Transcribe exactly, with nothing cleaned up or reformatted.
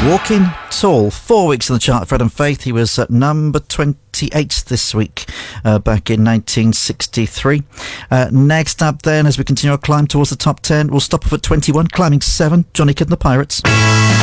Walking Tall, four weeks in the chart, Fred and Faith. He was at number twenty-eight this week, uh, back in nineteen sixty-three. Uh, next up then, as we continue our climb towards the top ten, we'll stop off at twenty-one, climbing seven, Johnny Kidd and the Pirates.